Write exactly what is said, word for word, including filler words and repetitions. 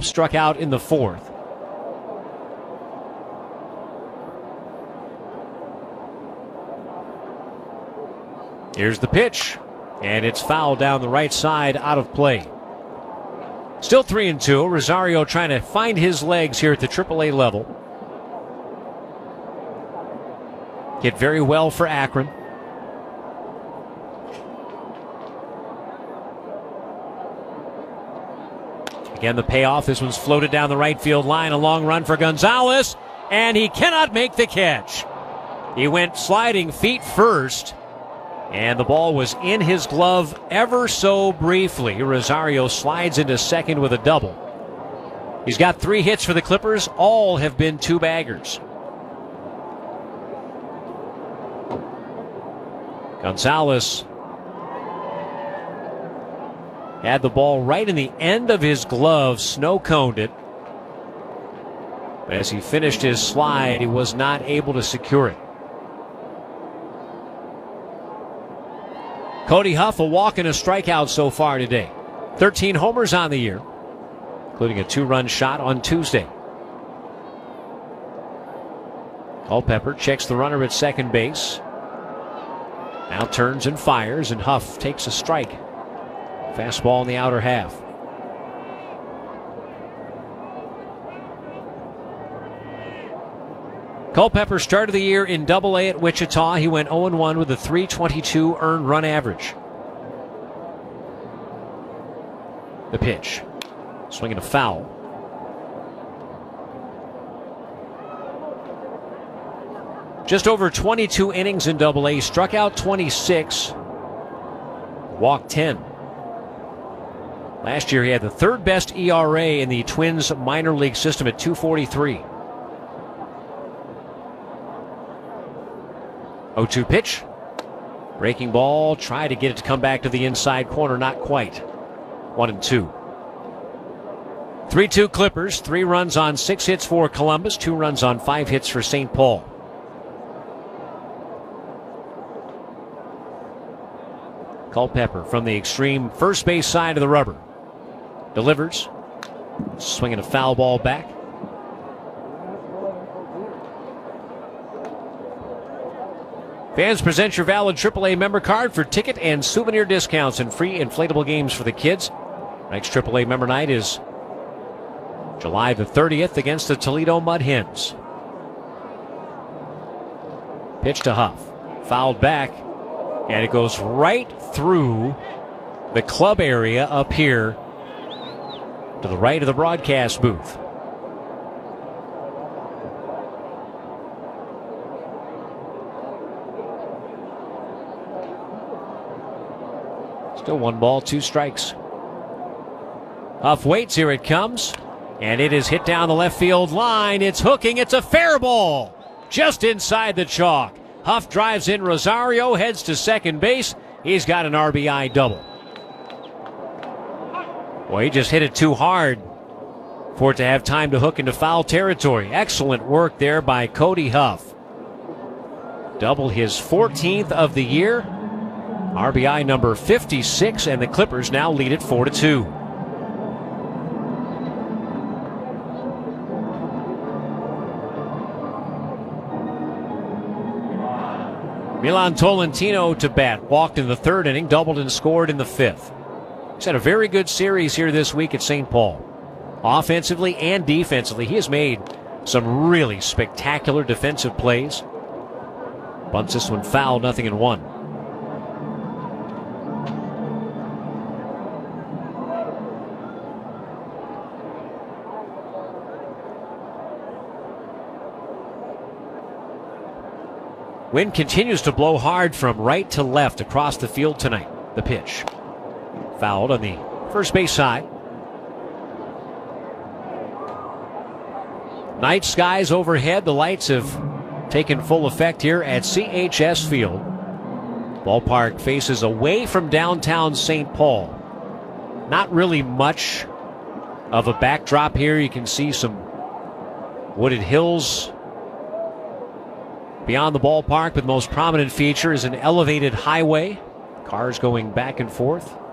Huff struck out in the fourth. Here's the pitch, and it's fouled down the right side, out of play. Still three and two. Rosario trying to find his legs here at the triple A level. Hit very well for Akron. Again, the payoff. This one's floated down the right field line. A long run for Gonzalez, and he cannot make the catch. He went sliding feet first, and the ball was in his glove ever so briefly. Rosario slides into second with a double. He's got three hits for the Clippers. All have been two-baggers. Gonzalez had the ball right in the end of his glove, snow-coned it. But as he finished his slide, he was not able to secure it. Cody Huff, a walk and a strikeout so far today. thirteen homers on the year, including a two-run shot on Tuesday. Culpepper checks the runner at second base. Now turns and fires, and Huff takes a strike. Fastball in the outer half. Culpepper started the year in double A at Wichita. He went oh and one with a three twenty-two earned run average. The pitch. Swinging a foul. Just over twenty-two innings in double A. Struck out twenty-six. Walked ten. Last year he had the third best E R A in the Twins minor league system at two forty-three. oh two pitch. Breaking ball. Try to get it to come back to the inside corner. Not quite. One and two. three two Clippers. Three runs on six hits for Columbus. Two runs on five hits for Saint Paul. Culpepper from the extreme first base side of the rubber. Delivers. Swinging a foul ball back. Fans, present your valid triple A member card for ticket and souvenir discounts and free inflatable games for the kids. Next triple A member night is July the thirtieth against the Toledo Mud Hens. Pitch to Huff. Fouled back, and it goes right through the club area up here to the right of the broadcast booth. Still one ball, two strikes. Huff waits, here it comes, and it is hit down the left field line. It's hooking, it's a fair ball, just inside the chalk. Huff drives in Rosario, heads to second base. He's got an R B I double. Boy, he just hit it too hard for it to have time to hook into foul territory. Excellent work there by Cody Huff. Double his fourteenth of the year. R B I number fifty-six, and the Clippers now lead it four to two. Milan Tolentino to bat. Walked in the third inning, doubled and scored in the fifth. He's had a very good series here this week at Saint Paul. Offensively and defensively, he has made some really spectacular defensive plays. Bunts this one foul, nothing in one. Wind continues to blow hard from right to left across the field tonight. The pitch. Fouled on the first base side. Night skies overhead. The lights have taken full effect here at C H S Field. Ballpark faces away from downtown Saint Paul. Not really much of a backdrop here. You can see some wooded hills beyond the ballpark, but the most prominent feature is an elevated highway. Cars going back and forth.